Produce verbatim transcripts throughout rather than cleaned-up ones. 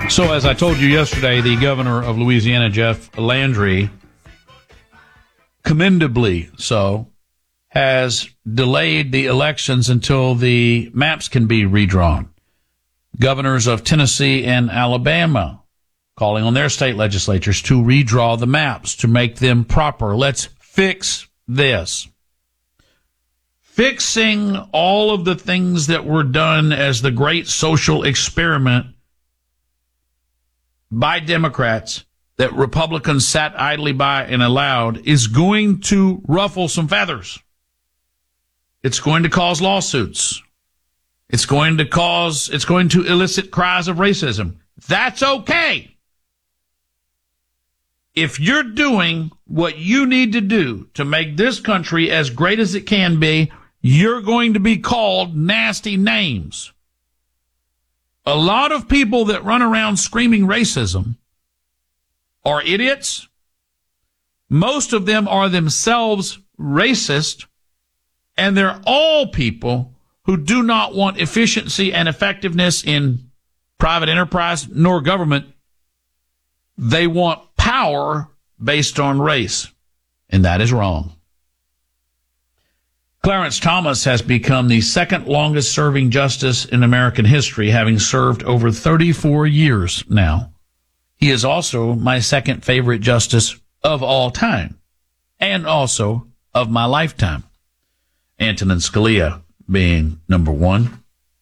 So, as I told you yesterday, the governor of Louisiana, Jeff Landry, commendably so, has delayed the elections until the maps can be redrawn. Governors of Tennessee and Alabama calling on their state legislatures to redraw the maps to make them proper. Let's fix this. Fixing all of the things that were done as the great social experiment by Democrats that Republicans sat idly by and allowed is going to ruffle some feathers. It's going to cause lawsuits. It's going to cause, it's going to elicit cries of racism. That's okay. If you're doing what you need to do to make this country as great as it can be, you're going to be called nasty names. A lot of people that run around screaming racism are idiots. Most of them are themselves racist, and they're all people who do not want efficiency and effectiveness in private enterprise nor government. They want power based on race, and that is wrong. Clarence Thomas has become the second longest serving justice in American history, having served over thirty-four years now. He is also my second favorite justice of all time, and also of my lifetime. Antonin Scalia being number one.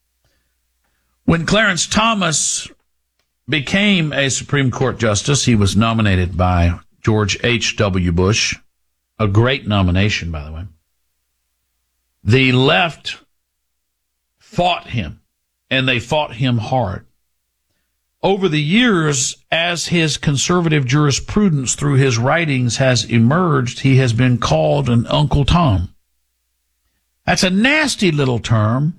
When Clarence Thomas became a Supreme Court justice, he was nominated by George H W. Bush, a great nomination, by the way. The left fought him, and they fought him hard. Over the years, as his conservative jurisprudence through his writings has emerged, he has been called an Uncle Tom. That's a nasty little term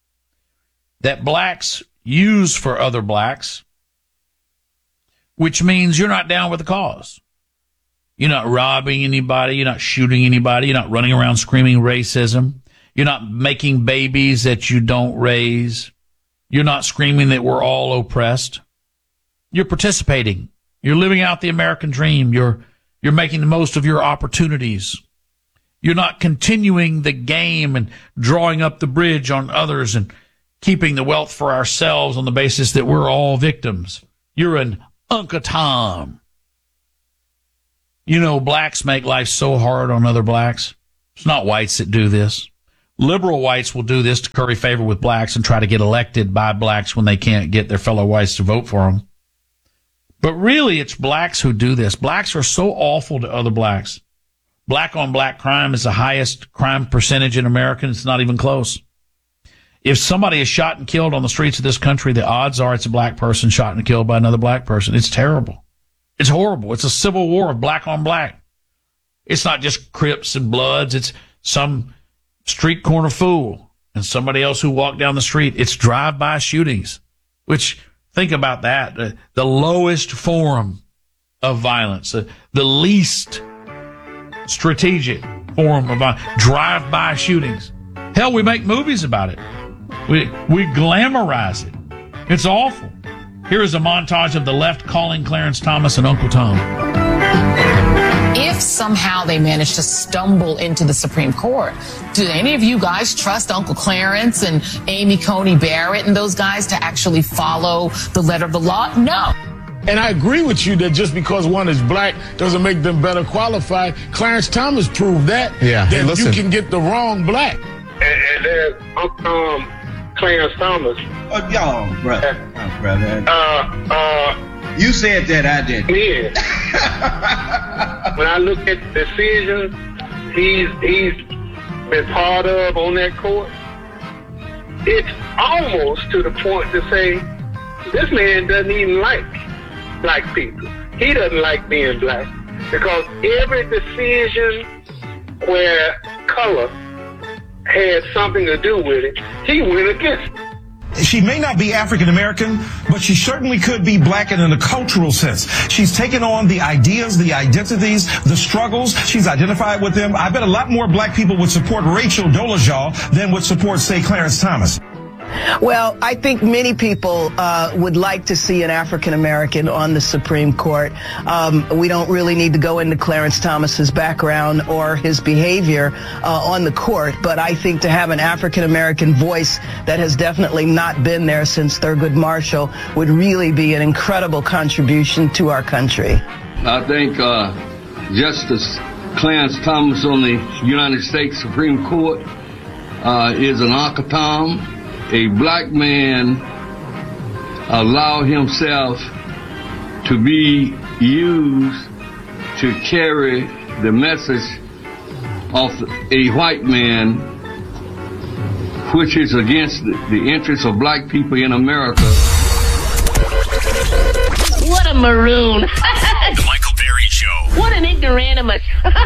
that blacks use for other blacks, which means you're not down with the cause. You're not robbing anybody. You're not shooting anybody. You're not running around screaming racism. You're not making babies that you don't raise. You're not screaming that we're all oppressed. You're participating. You're living out the American dream. You're, you're making the most of your opportunities. You're not continuing the game and drawing up the bridge on others and keeping the wealth for ourselves on the basis that we're all victims. You're an Uncle Tom. You know, blacks make life so hard on other blacks. It's not whites that do this. Liberal whites will do this to curry favor with blacks and try to get elected by blacks when they can't get their fellow whites to vote for them. But really, it's blacks who do this. Blacks are so awful to other blacks. Black on black crime is the highest crime percentage in America. It's not even close. If somebody is shot and killed on the streets of this country, the odds are it's a black person shot and killed by another black person. It's terrible. It's horrible. It's a civil war of black on black. It's not just Crips and Bloods. It's some street corner fool and somebody else who walked down the street. It's drive-by shootings, which, think about that, the, the lowest form of violence, the, the least strategic form of violence, drive-by shootings. Hell, we make movies about it. We, we glamorize it. It's awful. Here is a montage of the left calling Clarence Thomas an Uncle Tom. If somehow they manage to stumble into the Supreme Court, do any of you guys trust Uncle Clarence and Amy Coney Barrett and those guys to actually follow the letter of the law? No. And I agree with you that just because one is black doesn't make them better qualified. Clarence Thomas proved that. Yeah, that hey, listen. You can get the wrong black. And, and there's um, Clarence Thomas. Oh, y'all, brother. Oh, brother. Uh, uh, you said that, I didn't. Yeah. When I look at the decisions he's he's been part of on that court, it's almost to the point to say this man doesn't even like black people. He doesn't like being black because every decision where color had something to do with it, he went against it. She may not be African American, but she certainly could be black in a cultural sense. She's taken on the ideas, the identities, the struggles. She's identified with them. I bet a lot more black people would support Rachel Dolezal than would support, say, Clarence Thomas. Well, I think many people uh, would like to see an African American on the Supreme Court. Um, we don't really need to go into Clarence Thomas's background or his behavior uh, on the court, but I think to have an African American voice that has definitely not been there since Thurgood Marshall would really be an incredible contribution to our country. I think uh, Justice Clarence Thomas on the United States Supreme Court uh, is an automaton. A black man allow himself to be used to carry the message of a white man, which is against the interests of black people in America. What a maroon. The Michael Berry Show. What an ignoramus.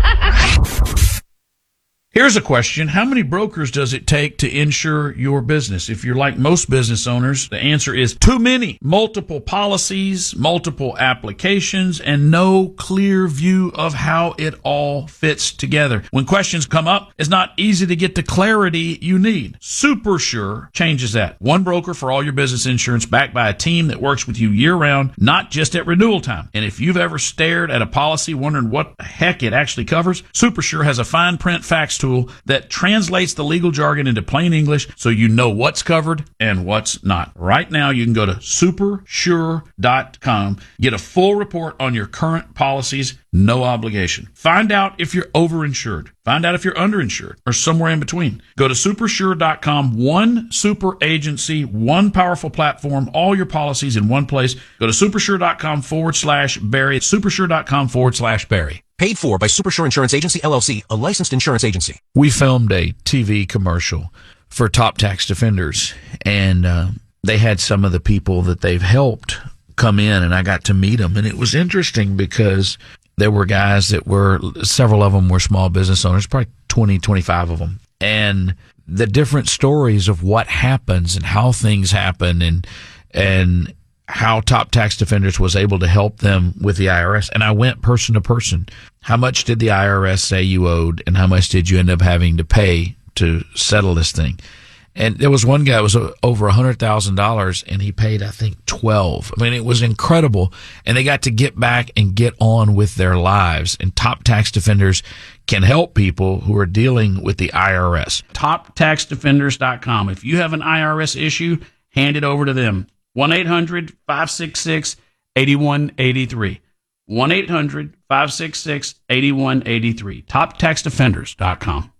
Here's a question. How many brokers does it take to insure your business? If you're like most business owners, the answer is too many. Multiple policies, multiple applications, and no clear view of how it all fits together. When questions come up, it's not easy to get the clarity you need. SuperSure changes that. One broker for all your business insurance, backed by a team that works with you year-round, not just at renewal time. And if you've ever stared at a policy wondering what the heck it actually covers, SuperSure has a fine print fax tool that translates the legal jargon into plain English so you know what's covered and what's not. Right now, you can go to super sure dot com, get a full report on your current policies, no obligation. Find out if you're overinsured. Find out if you're underinsured or somewhere in between. Go to super sure dot com, one super agency, one powerful platform, all your policies in one place. Go to super sure dot com forward slash Barry. super sure dot com forward slash Barry. Paid for by SuperSure Insurance Agency, L L C, a licensed insurance agency. We filmed a T V commercial for Top Tax Defenders, and uh, they had some of the people that they've helped come in, and I got to meet them. And it was interesting because there were guys that were, several of them were small business owners, probably twenty, twenty-five of them. And the different stories of what happens and how things happen and, and, how Top Tax Defenders was able to help them with the I R S. And I went person to person. How much did the I R S say you owed, and how much did you end up having to pay to settle this thing? And there was one guy that was over one hundred thousand dollars, and he paid, I think, twelve. I mean, it was incredible. And they got to get back and get on with their lives. And Top Tax Defenders can help people who are dealing with the I R S. top tax defenders dot com. If you have an I R S issue, hand it over to them. one eight hundred five six six eight one eight three. one eight hundred five six six eight one eight three. top tax defenders dot com.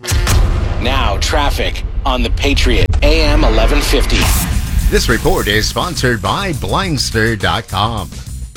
Now, traffic on the Patriot, A M eleven fifty. This report is sponsored by Blindster dot com.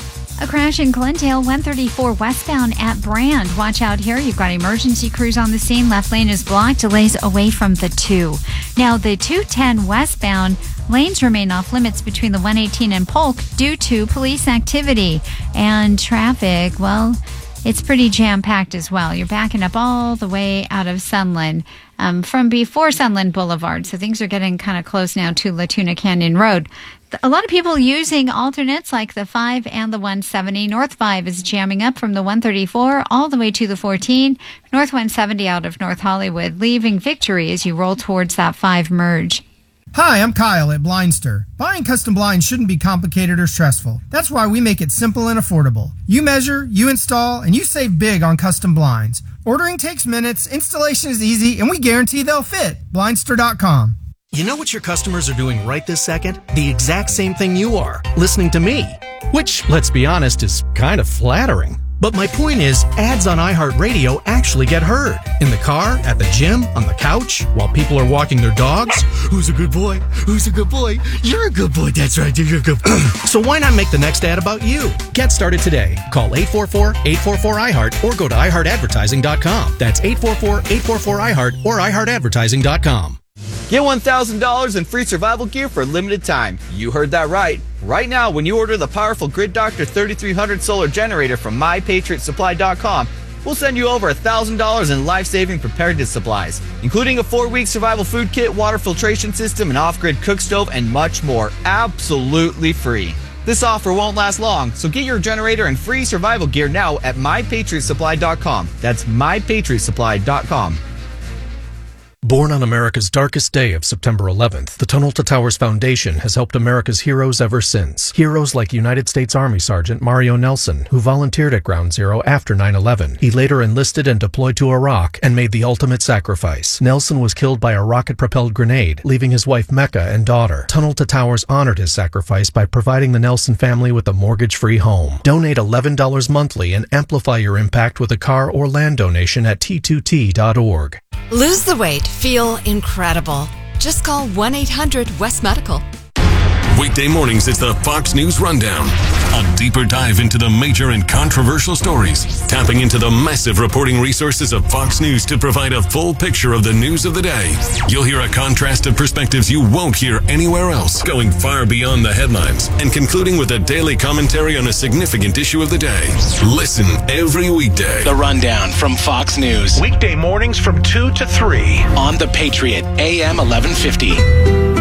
A crash in Glendale, one thirty-four westbound at Brand. Watch out here. You've got emergency crews on the scene. Left lane is blocked. Delays away from the two. Now, the two ten westbound lanes remain off limits between the one eighteen and Polk due to police activity. And traffic, well, it's pretty jam-packed as well. You're backing up all the way out of Sunland um, from before Sunland Boulevard. So things are getting kind of close now to Latuna Canyon Road. A lot of people using alternates like the five and the one seventy. North five is jamming up from the one thirty-four all the way to the fourteen. North one seventy out of North Hollywood, leaving Victory as you roll towards that five merge. Hi, I'm Kyle at Blindster. Buying custom blinds shouldn't be complicated or stressful. That's why we make it simple and affordable. You measure, you install, and you save big on custom blinds. Ordering takes minutes, installation is easy, and we guarantee they'll fit. Blindster dot com. You know what your customers are doing right this second? The exact same thing you are, listening to me. Which, let's be honest, is kind of flattering. But my point is, ads on iHeartRadio actually get heard. In the car, at the gym, on the couch, while people are walking their dogs. Who's a good boy? Who's a good boy? You're a good boy. That's right. You're a good boy. So why not make the next ad about you? Get started today. Call eight four four, eight four four, I heart or go to i heart advertising dot com. That's eight four four, eight four four, I heart or i heart advertising dot com. Get one thousand dollars in free survival gear for a limited time. You heard that right. Right now, when you order the powerful Grid Doctor thirty-three hundred solar generator from my patriot supply dot com, we'll send you over one thousand dollars in life-saving preparedness supplies, including a four-week survival food kit, water filtration system, an off-grid cook stove, and much more, absolutely free. This offer won't last long, so get your generator and free survival gear now at my patriot supply dot com. That's my patriot supply dot com. Born on America's darkest day of September eleventh, the Tunnel to Towers Foundation has helped America's heroes ever since. Heroes like United States Army Sergeant Mario Nelson, who volunteered at Ground Zero after nine eleven. He later enlisted and deployed to Iraq and made the ultimate sacrifice. Nelson was killed by a rocket-propelled grenade, leaving his wife Mecca and daughter. Tunnel to Towers honored his sacrifice by providing the Nelson family with a mortgage-free home. Donate eleven dollars monthly and amplify your impact with a car or land donation at T two T dot org. Lose the weight. Feel incredible. Just call one eight hundred West Medical. Weekday mornings, it's the Fox News Rundown. A deeper dive into the major and controversial stories, tapping into the massive reporting resources of Fox News to provide a full picture of the news of the day. You'll hear a contrast of perspectives you won't hear anywhere else, going far beyond the headlines and concluding with a daily commentary on a significant issue of the day. Listen every weekday. The Rundown from Fox News. Weekday mornings from two to three. On The Patriot, A M eleven fifty.